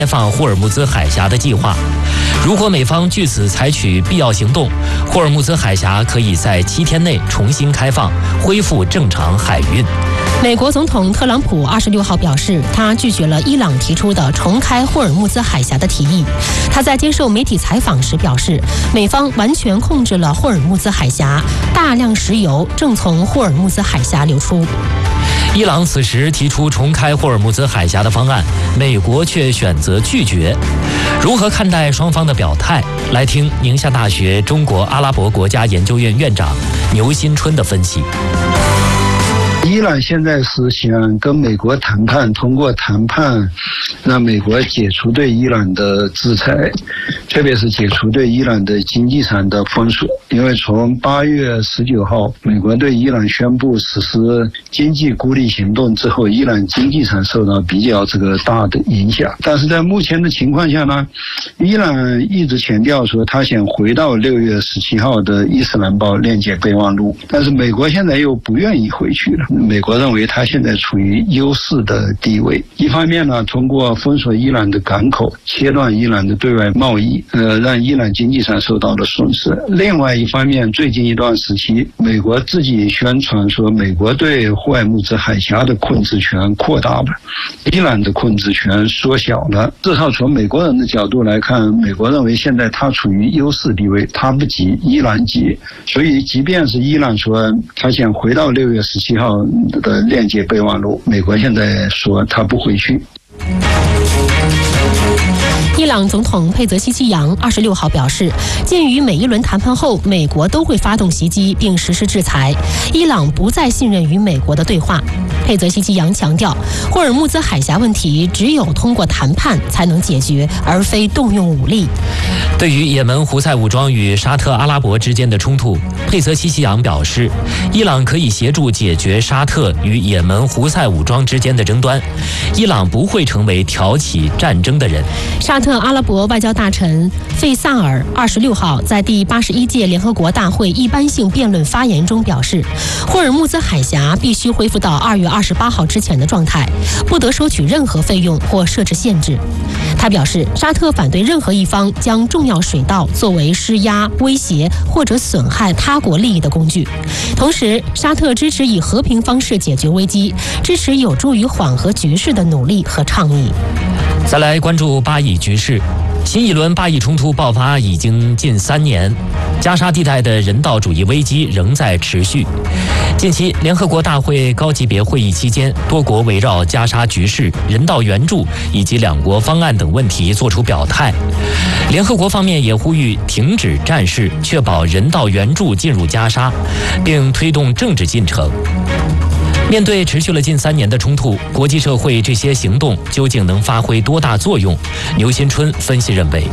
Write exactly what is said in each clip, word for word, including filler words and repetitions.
开放霍尔木兹海峡的计划。如果美方据此采取必要行动，霍尔木兹海峡可以在七天内重新开放，恢复正常海运。 美国总统特朗普二十六号表示，他拒绝了伊朗提出的重开霍尔木兹海峡的提议。他在接受媒体采访时表示，美方完全控制了霍尔木兹海峡，大量石油正从霍尔木兹海峡流出。 伊朗此时提出重开霍尔木兹海峡的方案，美国却选择拒绝。如何看待双方的表态？来听宁夏大学中国阿拉伯国家研究院院长牛新春的分析。 伊朗现在是想跟美国谈判，通过谈判让美国解除对伊朗的制裁，特别是解除对伊朗的经济上的封锁。因为从八月十九号美国对伊朗宣布实施经济孤立行动之后，伊朗经济上受到比较这个大的影响。但是在目前的情况下呢，伊朗一直强调说他想回到六月十七号的伊斯兰堡链接备忘录，但是美国现在又不愿意回去了。美国认为他现在处于优势的地位，一方面呢，通过封锁伊朗的港口，切断伊朗的对外贸易，呃，让伊朗经济上受到了损失。另外一方面，最近一段时期，美国自己宣传说，美国对霍尔木兹海峡的控制权扩大了，伊朗的控制权缩小了。至少从美国人的角度来看，美国认为现在他处于优势地位，他不急，伊朗急。所以，即便是伊朗说他想回到六月十七号的链接备忘录，美国现在说他不回去。 伊朗总统佩泽西奇扬二十六号表示，鉴于每一轮谈判后美国都会发动袭击并实施制裁，伊朗不再信任与美国的对话。佩泽西奇扬强调，霍尔木兹海峡问题只有通过谈判才能解决，而非动用武力。 对于也门胡塞武装与沙特阿拉伯之间的冲突，佩泽西奇扬表示，伊朗可以协助解决沙特与也门胡塞武装之间的争端，伊朗不会成为挑起战争的人。 沙特阿拉伯外交大臣费萨尔二十六号在第八十一届联合国大会一般性辩论发言中表示，霍尔木兹海峡必须恢复到二月二十八号之前的状态，不得收取任何费用或设置限制。他表示，沙特反对任何一方将重要水道作为施压、威胁或者损害他国利益的工具。同时，沙特支持以和平方式解决危机，支持有助于缓和局势的努力和倡议。 再来关注巴以局势。新一轮巴以冲突爆发已经近三年，加沙地带的人道主义危机仍在持续。近期，联合国大会高级别会议期间，多国围绕加沙局势、人道援助以及两国方案等问题作出表态。联合国方面也呼吁停止战事，确保人道援助进入加沙，并推动政治进程。面对持续了近三年的冲突，国际社会这些行动究竟能发挥多大作用？牛新春分析认为，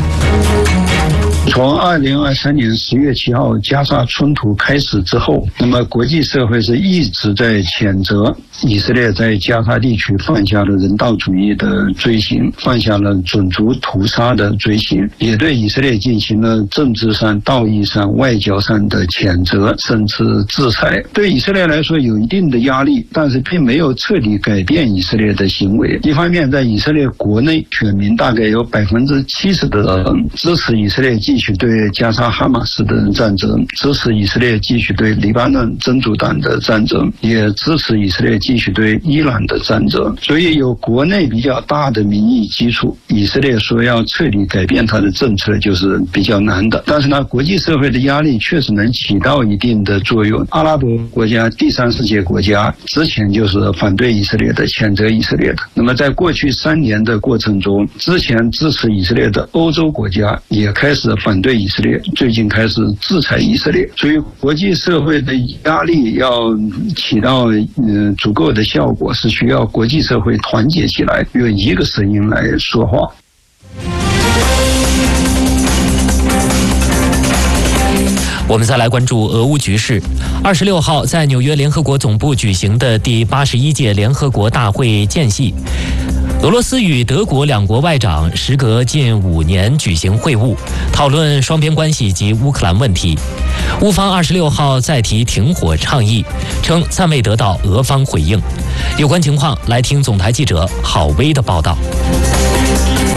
从二零二三年十月七号加沙冲突开始之后，那么国际社会是一直在谴责以色列在加沙地区犯下了人道主义的罪行，犯下了种族屠杀的罪行，也对以色列进行了政治上、道义上、外交上的谴责，甚至制裁。对以色列来说有一定的压力，但是并没有彻底改变以色列的行为。一方面，在以色列国内，选民大概有百分之七十的人支持以色列继续对加沙哈马斯的战争，支持以色列继续对黎巴嫩真主党的战争，也支持以色列继续对伊朗的战争。所以有国内比较大的民意基础，以色列说要彻底改变它的政策就是比较难的。但是呢，国际社会的压力确实能起到一定的作用。阿拉伯国家、第三世界国家之前就是反对以色列的、谴责以色列的。那么在过去三年的过程中，之前支持以色列的欧洲国家也开始反对以色列，最近开始制裁以色列。所以国际社会的压力要起到呃足够的效果，是需要国际社会团结起来，用一个声音来说话。 我们再来关注俄乌局势。二十六号，在纽约联合国总部举行的第八十一届联合国大会间隙，俄罗斯与德国两国外长时隔近五年举行会晤，讨论双边关系及乌克兰问题。乌方二十六号再提停火倡议，称暂未得到俄方回应。有关情况，来听总台记者郝威的报道。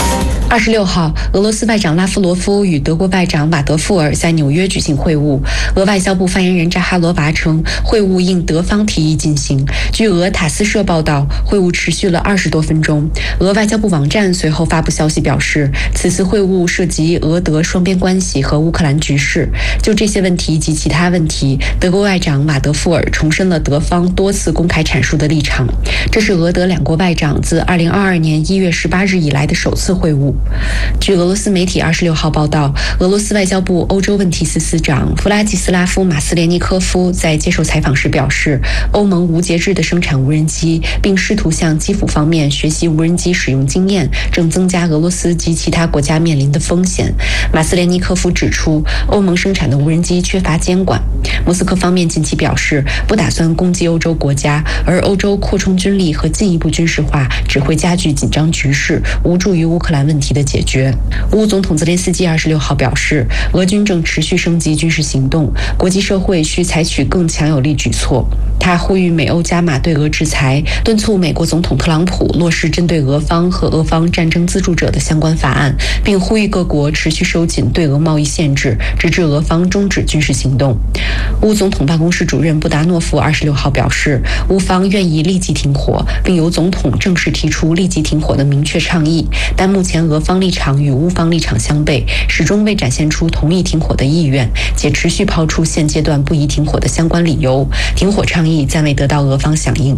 二十六号，俄罗斯外长拉夫罗夫与德国外长瓦德富尔在纽约举行会晤。俄外交部发言人扎哈罗娃称，会晤应德方提议进行。据俄塔斯社报道，会晤持续了二十多分钟。俄外交部网站随后发布消息表示，此次会晤涉及俄德双边关系和乌克兰局势。就这些问题及其他问题，德国外长瓦德富尔重申了德方多次公开阐述的立场。这是俄德两国外长自二零二二年一月十八日以来的首次会晤。据俄罗斯媒体二十六号报道，俄罗斯外交部欧洲问题司司长弗拉基斯拉夫·马斯连尼科夫在接受采访时表示，欧盟无节制地生产无人机，并试图向基辅方面学习无人机使用经验，正增加俄罗斯及其他国家面临的风险。马斯连尼科夫指出，欧盟生产的无人机缺乏监管。莫斯科方面近期表示，不打算攻击欧洲国家，而欧洲扩充军力和进一步军事化只会加剧紧张局势，无助于乌克兰问题的解决。乌总统泽连斯基二十六号表示，俄军正持续升级军事行动，国际社会需采取更强有力举措。他呼吁美欧加码对俄制裁，敦促美国总统特朗普落实针对俄方和俄方战争资助者的相关法案，并呼吁各国持续收紧对俄贸易限制，直至俄方终止军事行动。乌总统办公室主任布达诺夫二十六号表示，乌方愿意立即停火，并由总统正式提出立即停火的明确倡议，但目前俄方立场与乌方立场相悖，始终未展现出同意停火的意愿，且持续抛出现阶段不宜停火的相关理由。停火倡议暂未得到俄方响应。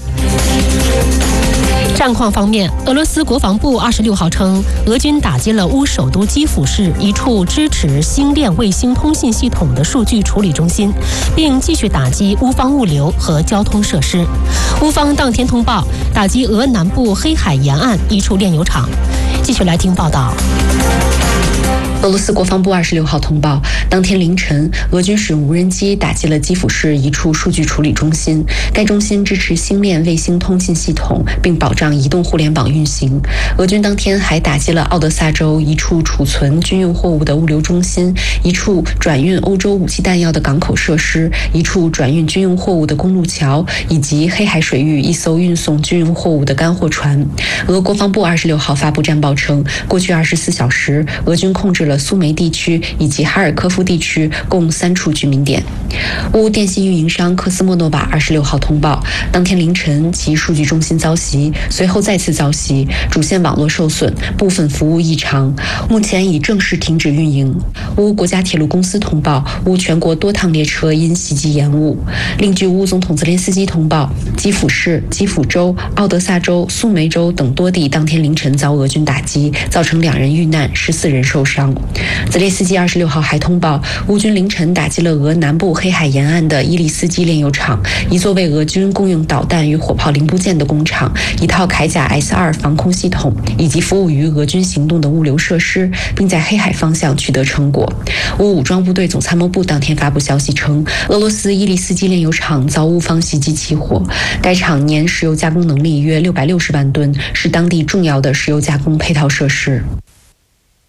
战况方面，俄罗斯国防部二十六号称，俄军打击了乌首都基辅市一处支持星链卫星通信系统的数据处理中心，并继续打击乌方物流和交通设施。乌方当天通报打击俄南部黑海沿岸一处炼油厂。继续来听报道。 俄罗斯国防部二十六号通报，当天凌晨，俄军使用无人机打击了基辅市一处数据处理中心。该中心支持星链卫星通信系统，并保障移动互联网运行。俄军当天还打击了奥德萨州一处储存军用货物的物流中心，一处转运欧洲武器弹药的港口设施，一处转运军用货物的公路桥，以及黑海水域一艘运送军用货物的干货船。俄国防部二十六号发布战报称，过去二十四小时，俄军控制了苏梅地区以及哈尔科夫地区共三处居民点。乌电信运营商科斯莫诺瓦二十六号通报，当天凌晨其数据中心遭袭，随后再次遭袭，主线网络受损，部分服务异常，目前已正式停止运营。乌国家铁路公司通报，乌全国多趟列车因袭击延误。另据乌总统泽连斯基通报，基辅市、基辅州、奥德萨州、苏梅州等多地当天凌晨遭俄军打击，造成两人遇难，十四人受伤。泽连斯基二十六号还通报，乌军凌晨打击了俄南部黑海沿岸的伊利斯基炼油厂，一座为俄军供应导弹与火炮零部件的工厂，一套铠甲 S 二 防空系统，以及服务于俄军行动的物流设施，并在黑海方向取得成果。乌武装部队总参谋部当天发布消息称，俄罗斯伊利斯基炼油厂遭乌方袭击起火，该厂年石油加工能力约六百六十万吨，是当地重要的石油加工配套设施。